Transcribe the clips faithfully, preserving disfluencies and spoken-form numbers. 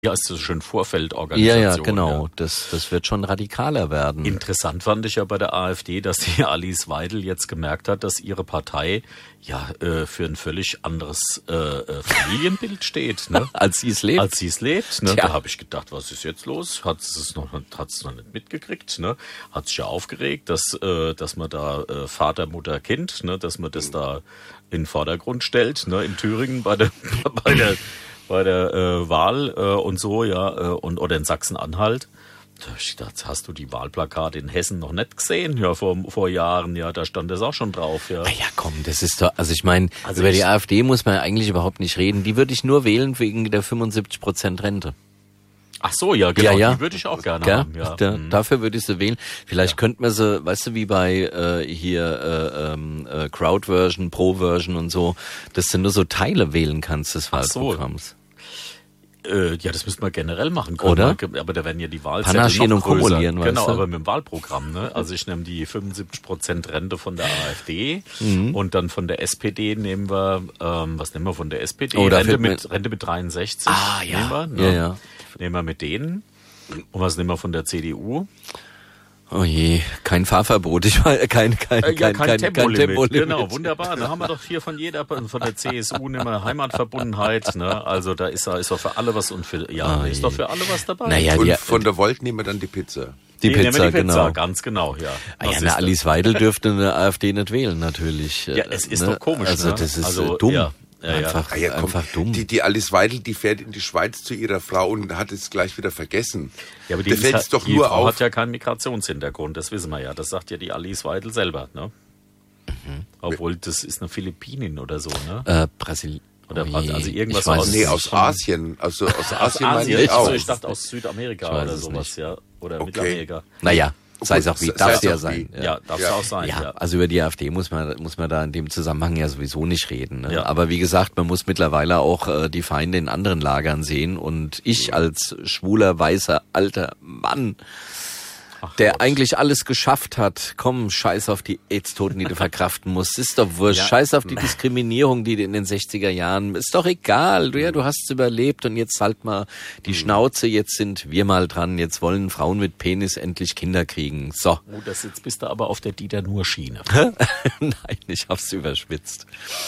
Ja, ist so schön Vorfeldorganisation. Ja, ja, genau. Ja. Das, das wird schon radikaler werden. Interessant fand ich ja bei der AfD, dass die Alice Weidel jetzt gemerkt hat, dass ihre Partei ja äh, für ein völlig anderes äh, Familienbild steht, ne? Als sie es lebt. Als sie es lebt, ne? Da habe ich gedacht, was ist jetzt los? Hat es noch, hat's noch nicht mitgekriegt, ne? Hat sich ja aufgeregt, dass äh, dass man da äh, Vater, Mutter, Kind, ne? Dass man das da in den Vordergrund stellt, ne? In Thüringen bei der bei der bei der äh, Wahl äh, und so, ja, äh, und oder in Sachsen-Anhalt. Da hast du die Wahlplakate in Hessen noch nicht gesehen, ja, vor, vor Jahren, ja, da stand das auch schon drauf, ja. Na ja, komm, das ist doch, also ich meine, also über ich, die AfD muss man ja eigentlich überhaupt nicht reden. Die würde ich nur wählen wegen der fünfundsiebzig Prozent Rente. Ach so, ja, genau, ja, ja. die würde ich auch gerne ja, haben, ja. Da, mhm. Dafür würde ich sie wählen. Vielleicht ja. könnten wir sie, weißt du, wie bei äh, hier äh, äh, Crowd-Version, Pro-Version und so, dass du nur so Teile wählen kannst des Wahlprogramms. So. Äh, ja, das müsste man generell machen können. Oder? Aber da werden ja die Wahlzettel Panaschieren noch größer. und kumulieren, weißt Genau, du? aber mit dem Wahlprogramm, ne? Also ich nehme die fünfundsiebzig Prozent Rente von der AfD mhm. und dann von der S P D nehmen wir, ähm, was nehmen wir von der S P D? Oh, Rente mit, Rente mit dreiundsechzig. Ah, ja. Nehmen wir, ne? ja, ja. Nehmen wir mit denen. Und was nehmen wir von der C D U? Oh je, kein Fahrverbot, ich meine, kein, kein, äh, ja, kein, kein, kein Tempolimit. Tempolimit. Genau, wunderbar. Da haben wir doch hier von jeder, von der C S U, nehmen wir Heimatverbundenheit, ne? Also da ist, da ist doch für alle was und für, ja, oh ist doch für alle was dabei. Naja, und die, von der Volt nehmen wir dann die Pizza. Die, die Pizza, die Pizza, genau. Ganz genau, ja. Ah, ja, na, Alice Weidel dürfte eine AfD nicht wählen, natürlich. Ja, es ist ne? doch komisch, Also ne? das ist also, dumm. Ja. Ja, einfach ja. Ah, ja, komm, einfach dumm. Die, die Alice Weidel, die fährt in die Schweiz zu ihrer Frau und hat es gleich wieder vergessen. Ja, aber die, da fällt's ist, doch die nur Frau auf. hat ja keinen Migrationshintergrund, das wissen wir ja. Das sagt ja die Alice Weidel selber, ne? Mhm. Obwohl, das ist eine Philippinin oder so, ne? Äh, Brasilien. Oder oh je, also irgendwas aus, Nee, aus Asien. Also aus, aus Asien, Asien meine ich auch. Also ich dachte aus Südamerika oder sowas, nicht. ja. Oder Okay. Mittelamerika. Naja. Sei es auch wie, darf es ja sein. Ja, ja darf es ja. auch sein. Ja, ja, also über die AfD muss man muss man da in dem Zusammenhang ja sowieso nicht reden. Ne? Ja. Aber wie gesagt, man muss mittlerweile auch äh, die Feinde in anderen Lagern sehen. Und ich als schwuler, weißer, alter Mann, Ach, der Gott. eigentlich alles geschafft hat, komm, scheiß auf die AIDS-Toten, die du verkraften musst. Ist doch wurscht. Ja. Scheiß auf die Diskriminierung, die du in den sechziger Jahren, ist doch egal. Du, ja, du hast es überlebt und jetzt halt mal die Schnauze, jetzt sind wir mal dran, jetzt wollen Frauen mit Penis endlich Kinder kriegen. So. Oh, das jetzt bist du aber auf der Dieter-Nuhr-Schiene. Nein, ich hab's überspitzt.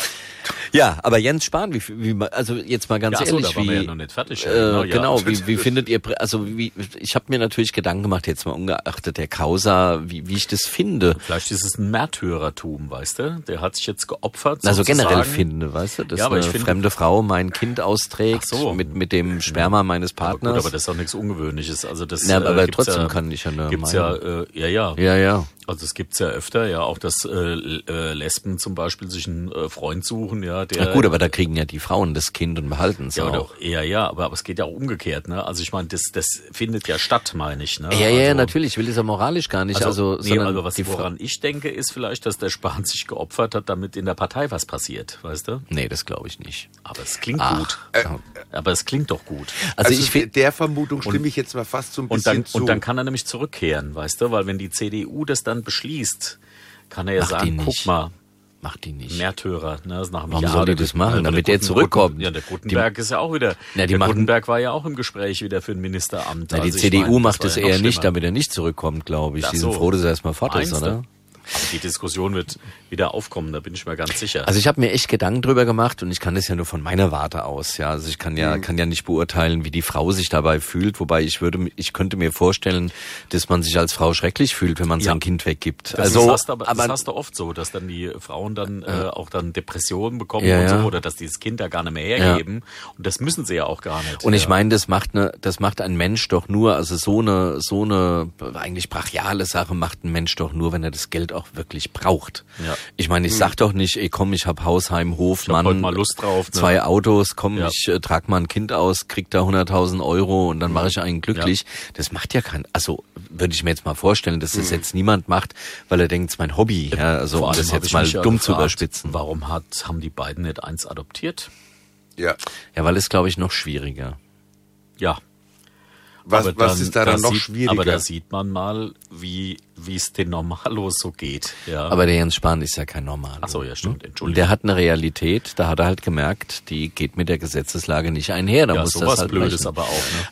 Ja, aber Jens Spahn, wie, wie also jetzt mal ganz Ja, achso, ehrlich, da waren wie wir ja noch nicht fertig. äh, genau, ja. genau, wie, wie findet ihr, also wie, ich habe mir natürlich Gedanken gemacht, jetzt mal ungeachtet der Causa, wie, wie ich das finde. Vielleicht ist es ein Märtyrertum, weißt du? Der hat sich jetzt geopfert. Also sozusagen. generell finde, weißt du, dass Ja, aber eine ich finde- fremde Frau mein Kind austrägt Ach so. mit mit dem Sperma meines Aber Partners. gut, aber das ist auch nichts Ungewöhnliches. Also das, ja, äh, aber gibt's trotzdem ja, kann ich ja eine gibt's Meinung. ja, äh, ja, ja. Ja, ja. Also es gibt's ja öfter, ja, auch dass äh, äh, Lesben zum Beispiel sich einen äh, Freund suchen, ja, der. Na gut, aber da kriegen ja die Frauen das Kind und behalten es ja, oder, auch. ja, ja, aber, aber es geht ja auch umgekehrt, ne? Also ich meine, das, das findet ja statt, meine ich, ne? Ja, ja, also, natürlich, ich will das ja moralisch gar nicht. Also, Also, nee, sondern also was die Fra- woran ich denke, ist vielleicht, dass der Spahn sich geopfert hat, damit in der Partei was passiert, weißt du? Nee, das glaube ich nicht. Aber es klingt Ach, gut. Äh, Aber es klingt doch gut. Also, Also, ich finde, der Vermutung stimme ich jetzt mal fast so ein Und bisschen dann, zu. und dann kann er nämlich zurückkehren, weißt du? Weil wenn die C D U das dann beschließt, kann er ja Macht die sagen, nicht. guck mal, macht die nicht. Märtyrer, ne? Das nach einem Warum Jahr, soll die das machen? weil Damit der der Gutten- zurückkommt. Ja, der Gutenberg ist ja auch wieder. Na, die der machen- Gutenberg war ja auch im Gespräch wieder für ein Ministeramt. Na, die Also ich C D U meine, macht war es ja noch eher nicht, schlimmer. damit er nicht zurückkommt, glaube ich. Ach Die so. sind froh, dass er erstmal fort ist, Meinst du? oder? Aber die Diskussion wird wieder aufkommen, da bin ich mir ganz sicher. Also ich habe mir echt Gedanken drüber gemacht und ich kann das ja nur von meiner Warte aus, ja. Also ich kann ja Mhm. kann ja nicht beurteilen, wie die Frau sich dabei fühlt, wobei ich würde ich könnte mir vorstellen, dass man sich als Frau schrecklich fühlt, wenn man Ja. sein Kind weggibt. Das also ist, hast aber, aber das hast du oft so, dass dann die Frauen dann äh, auch dann Depressionen bekommen Ja, und so ja. oder dass die das Kind da gar nicht mehr hergeben und das müssen sie ja auch gar nicht. Und ich ja. meine, das macht ne, das macht ein Mensch doch nur, also so eine so eine eigentlich brachiale Sache macht ein Mensch doch nur, wenn er das Geld auch wirklich braucht. Ja. Ich meine, ich sag doch nicht, ey komm, ich hab Haus, Heim, Hof, Ich hab Mann, heute mal Lust drauf, ne? zwei Autos, komm, Ja. ich äh, trag mal ein Kind aus, krieg da hunderttausend Euro und dann mache ich einen glücklich. Das macht ja kein, also würde ich mir jetzt mal vorstellen, dass das jetzt niemand macht, weil er denkt, es ist mein Hobby, ja, also Vor um allem das hab jetzt ich mal mich ja dumm zu gefragt, überspitzen. Warum hat, haben die beiden nicht eins adoptiert? ja. Ja, weil es glaube ich noch schwieriger. Ja. Was, Aber was dann- ist daran da noch sieht, schwieriger? Aber da sieht man mal, wie wie es den Normalos so geht. Ja. Aber der Jens Spahn ist ja kein Normaler. Ach so, ja, stimmt, Und Entschuldigung. der hat eine Realität, da hat er halt gemerkt, die geht mit der Gesetzeslage nicht einher. Da ja, muss das sowas halt Blödes brechen. aber auch. Ne?